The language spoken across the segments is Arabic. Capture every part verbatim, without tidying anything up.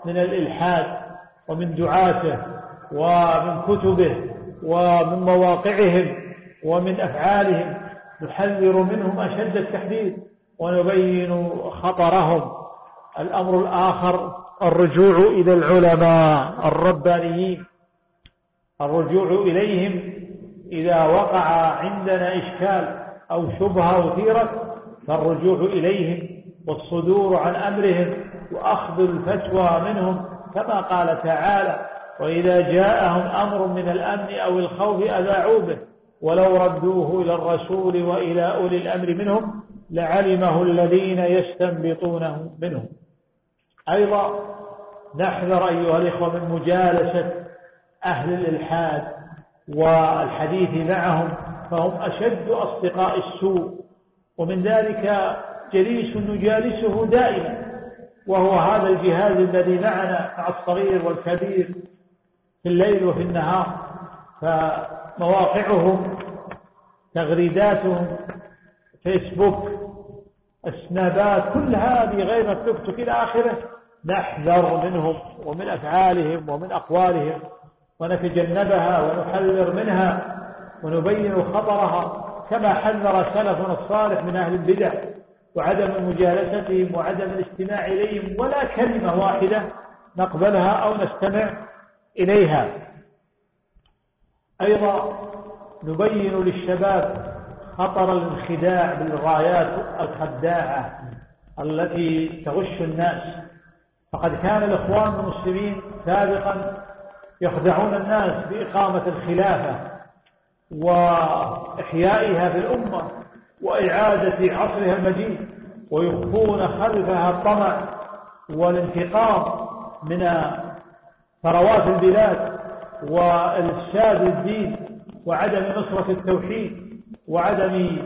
من الإلحاد ومن دعاته ومن كتبه ومن مواقعهم ومن أفعالهم، نحذر منهم أشد التحذير ونبين خطرهم. الأمر الآخر الرجوع إلى العلماء الربانيين، الرجوع إليهم إذا وقع عندنا إشكال أو شبهة أثيرت، فالرجوع إليهم والصدور عن أمرهم وأخذ الفتوى منهم، كما قال تعالى: وإذا جاءهم أمر من الأمن أو الخوف أذاعوا به ولو ردوه إلى الرسول وإلى أولي الأمر منهم لعلمه الذين يستنبطونه منهم. أيضا نحذر أيها الإخوة من مجالسة أهل الإلحاد والحديث معهم، فهم أشد أصدقاء السوء، ومن ذلك جليس نجالسه دائما، وهو هذا الجهاز الذي معنا مع الصغير والكبير في الليل وفي النهار، فمواقعهم، تغريداتهم، فيسبوك، السنابات، كل هذه غير مكتوبة إلى آخره، نحذر منهم ومن أفعالهم ومن أقوالهم ونتجنبها ونحذر منها ونبين خطرها، كما حذر سلفنا الصالح من أهل البدع وعدم مجالستهم وعدم الاستماع إليهم ولا كلمة واحدة نقبلها أو نستمع إليها. أيضا نبين للشباب خطر الانخداع بالغايات الخداعة التي تغش الناس، فقد كان الإخوان المسلمين سابقا يخدعون الناس بإقامة الخلافة وإحيائها في الأمة وإعادة عصرها المجيد، ويخفون خلفها الطمع والانتقام من ثروات البلاد وإفساد الدين وعدم نصرة التوحيد وعدم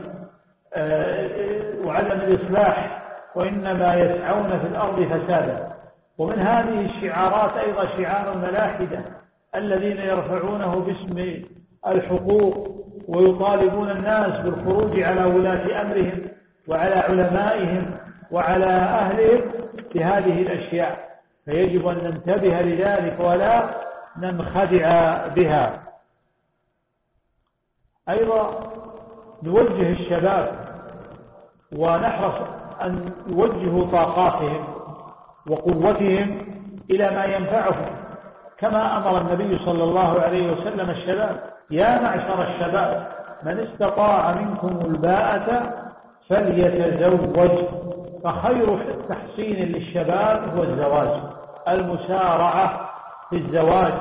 وعدم الإصلاح، وإنما يسعون في الأرض فسادا. ومن هذه الشعارات أيضا شعار الملاحدة الذين يرفعونه باسم الحقوق ويطالبون الناس بالخروج على ولاة أمرهم وعلى علمائهم وعلى أهلهم بهذه الأشياء، فيجب أن ننتبه لذلك ولا ننخدع بها. أيضا نوجه الشباب ونحرص أن يوجهوا طاقاتهم وقوتهم إلى ما ينفعهم، كما أمر النبي صلى الله عليه وسلم الشباب: يا معشر الشباب من استطاع منكم الباءة فليتزوج، فخير تحصين للشباب هو الزواج، المسارعة في الزواج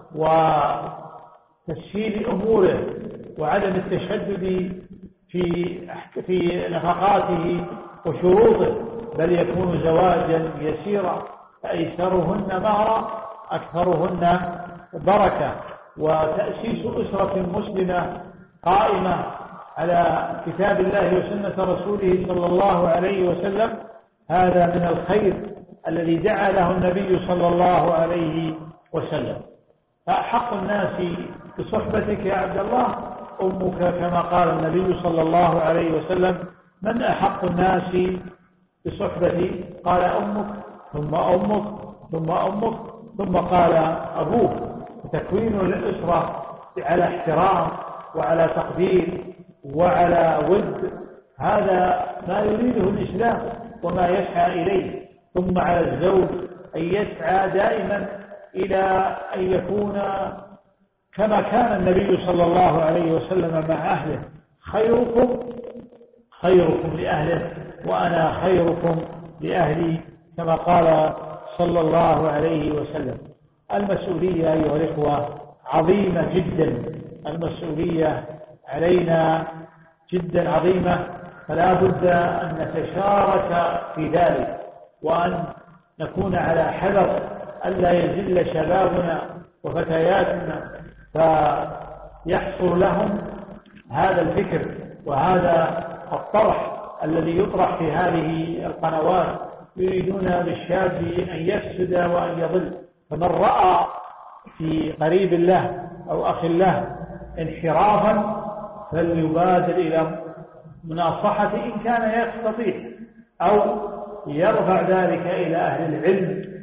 وتسهيل أموره وعدم التشدد في في نفقاته وشروطه، بل يكون زواجا يسيرا، فأيسرهن مهرا أكثرهن بركة. وتأسيس أسرة مسلمة قائمة على كتاب الله وسنة رسوله صلى الله عليه وسلم، هذا من الخير الذي دعا له النبي صلى الله عليه وسلم. فأحق الناس بصحبتك يا عبد الله أمك، كما قال النبي صلى الله عليه وسلم: من أحق الناس بصحبتي؟ قال أمك، ثم أمك، ثم أمك، ثم قال أبوك. وتكوين الأسرة على احترام وعلى تقدير وعلى ود، هذا ما يريده الإسلام وما يسعى إليه. ثم على الزوج أن يسعى دائما إلى أن يكون كما كان النبي صلى الله عليه وسلم مع أهله: خيركم خيركم لأهله وأنا خيركم لأهلي، كما قال صلى الله عليه وسلم. المسؤولية أيها الإخوة عظيمة جدا، المسؤولية علينا جدا عظيمة، فلا بد أن نتشارك في ذلك وأن نكون على حذر ألا يزل شبابنا وفتياتنا فيحصل لهم هذا الفكر وهذا الطرح الذي يطرح في هذه القنوات، يريدون بالشاب أن يفسد وأن يضل. فمن رأى في قريب له أو أخ له انحرافا فليبادر إلى مناصحته إن كان يستطيع، أو يرفع ذلك إلى أهل العلم